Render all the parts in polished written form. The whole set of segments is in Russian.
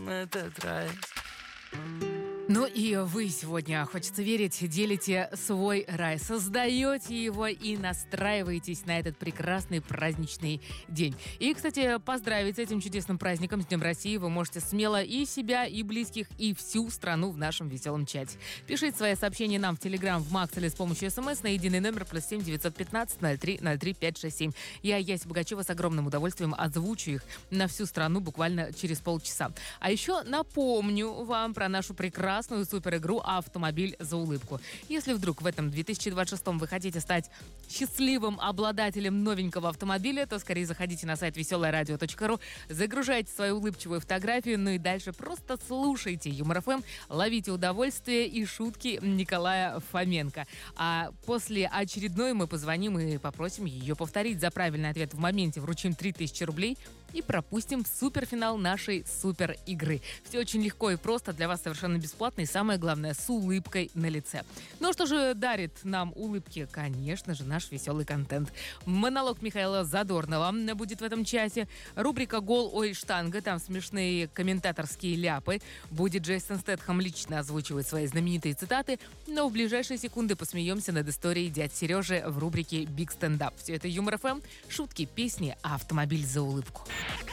этот рай. Ну и вы сегодня, хочется верить, делите свой рай, создаете его и настраиваетесь на этот прекрасный праздничный день. И, кстати, поздравить с этим чудесным праздником, с Днем России, вы можете смело и себя, и близких, и всю страну в нашем веселом чате. Пишите свои сообщения нам в Телеграм, в Макс или с помощью СМС на единый номер +7 915 03 03 567. Я, Яся Богачева, с огромным удовольствием озвучу их на всю страну буквально через полчаса. А еще напомню вам про нашу прекрасную суперигру «Автомобиль за улыбку». Если вдруг в этом 2026 вы хотите стать счастливым обладателем новенького автомобиля, то скорее заходите на сайт веселорадио.ру, загружайте свою улыбчивую фотографию, ну и дальше просто слушайте Юмор ФМ, ловите удовольствие и шутки Николая Фоменко. А после очередной мы позвоним и попросим ее повторить. За правильный ответ в моменте вручим 3000 рублей и пропустим в суперфинал нашей супер игры. Все очень легко и просто, для вас совершенно бесплатно и, самое главное, с улыбкой на лице. Ну что же дарит нам улыбки? Конечно же, наш веселый контент. Монолог Михаила Задорнова будет в этом часе. Рубрика «Гол, ой, штанга». Там смешные комментаторские ляпы. Будет Джейсон Стэтхэм лично озвучивать свои знаменитые цитаты. Но в ближайшие секунды посмеемся над историей дяди Сережи в рубрике «Биг стендап». Все это Юмор ФМ, шутки, песни, а автомобиль за улыбку.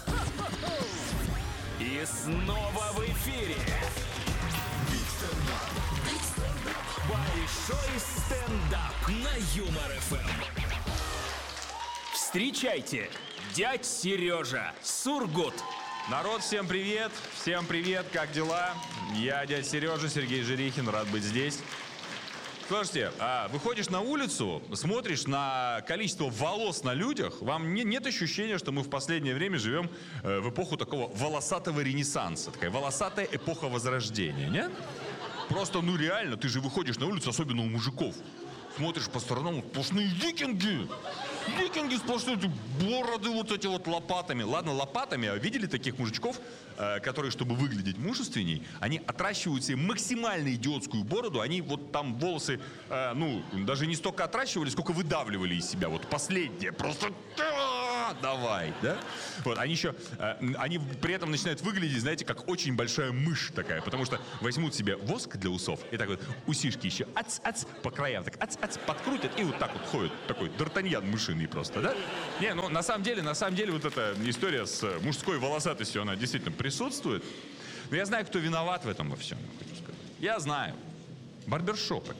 И снова в эфире большой стендап на Юмор ФМ. Встречайте, дядь Сережа, Сургут. Народ, всем привет, как дела? Я дядя Сережа, Сергей Жирихин, рад быть здесь. Слушайте, выходишь на улицу, смотришь на количество волос на людях, вам нет ощущения, что мы в последнее время живем в эпоху такого волосатого ренессанса, такая волосатая эпоха возрождения, нет? Просто, реально, ты же выходишь на улицу, особенно у мужиков, смотришь по сторонам, сплошные викинги сплошные, бороды вот эти вот лопатами. Ладно, лопатами, а видели таких мужичков, которые, чтобы выглядеть мужественней, они отращивают себе максимально идиотскую бороду, они вот там волосы, даже не столько отращивали, сколько выдавливали из себя, вот последнее, просто давай, да? Вот, они при этом начинают выглядеть, знаете, как очень большая мышь такая, потому что возьмут себе воск для усов и так вот усишки еще по краям, так подкрутят и вот так вот ходят, такой д'Артаньян мышиный просто, да? Не, на самом деле вот эта история с мужской волосатостью, она действительно присутствует. Но я знаю, кто виноват в этом во всем, хочу сказать. Я знаю. Барбершопы,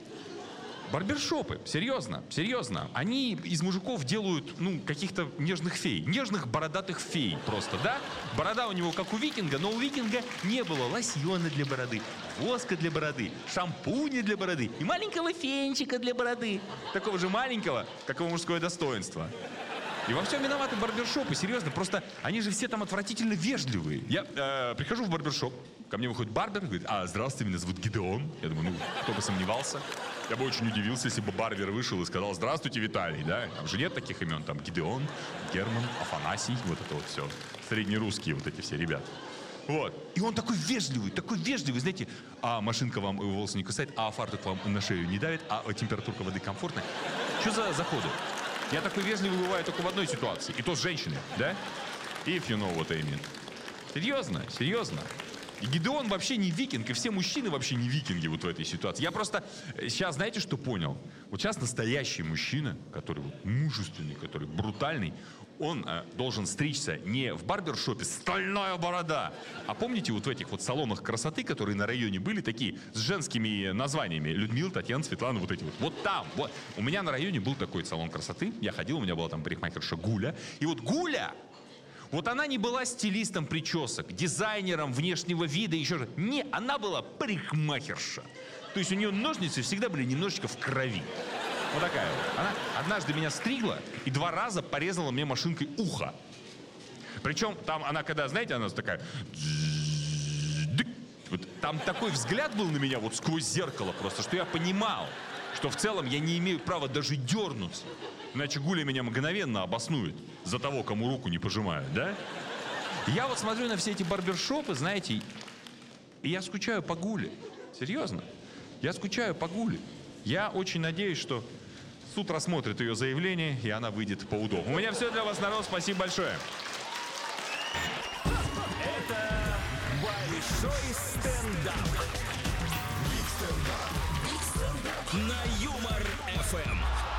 серьезно. Они из мужиков делают, каких-то нежных фей. Нежных бородатых фей просто, да? Борода у него как у викинга, но у викинга не было лосьона для бороды, воска для бороды, шампуня для бороды и маленького фенчика для бороды. Такого же маленького, как его мужское достоинство. И во всем виноваты барбершопы, серьезно. Просто они же все там отвратительно вежливые. Я прихожу в барбершоп, ко мне выходит барбер, говорит: здравствуйте, меня зовут Гидеон. Я думаю, кто бы сомневался. Я бы очень удивился, если бы барбер вышел и сказал: здравствуйте, Виталий, да? Там же нет таких имен, там Гидеон, Герман, Афанасий, вот это вот все. Среднерусские вот эти все ребята. Вот. И он такой вежливый, знаете, машинка вам волосы не кусает, фартук вам на шею не давит, температурка воды комфортная. Что за заходы? Я такой вежливый бываю только в одной ситуации, и то с женщиной, да? If you know what I mean. Серьезно. И Гидеон вообще не викинг, и все мужчины вообще не викинги вот в этой ситуации. Я просто сейчас, знаете, что понял? Вот сейчас настоящий мужчина, который мужественный, который брутальный, он должен стричься не в барбершопе «Стальная борода», а помните вот в этих вот салонах красоты, которые на районе были, такие с женскими названиями: Людмила, Татьяна, Светлана, вот эти вот. Вот там, вот. У меня на районе был такой салон красоты, я ходил, у меня была там парикмахерша Гуля. И вот Гуля, вот она не была стилистом причесок, дизайнером внешнего вида, еще же. Не, она была парикмахерша. То есть у нее ножницы всегда были немножечко в крови. Вот такая вот. Она однажды меня стригла и 2 раза порезала мне машинкой ухо. Причем там она, когда, знаете, она такая... Вот, там такой взгляд был на меня вот сквозь зеркало просто, что я понимал, что в целом я не имею права даже дернуться. Иначе Гуля меня мгновенно обоснует за того, кому руку не пожимают, да? Я вот смотрю на все эти барбершопы, знаете, и я скучаю по Гуле. Серьезно. Я скучаю по Гуле. Я очень надеюсь, что суд рассмотрит ее заявление, и она выйдет по УДО. У меня все для вас, народ. Спасибо большое. Это Большой стендап. На Юмор ФМ.